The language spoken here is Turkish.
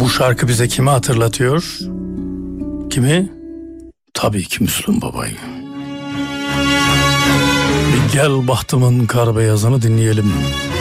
Bu şarkı bize kimi hatırlatıyor? Kimi? Tabii ki Müslüm Baba'yı. Bir gel bahtımın kar beyazını dinleyelim.